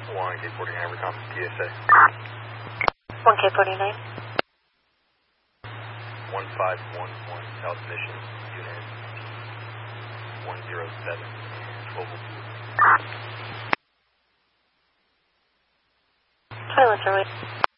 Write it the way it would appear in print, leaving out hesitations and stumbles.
1K49 Recon PSA. 1K49. 1511 South Mission, unit 107 and 1202. Toilets are waiting.